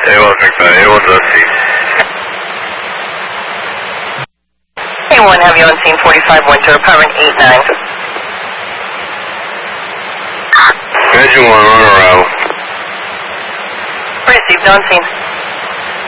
A1 Big Bad, A1 Dusty. A1 have you on scene 45 Winter, apartment 89. Engine 1 on arrival. Received on scene.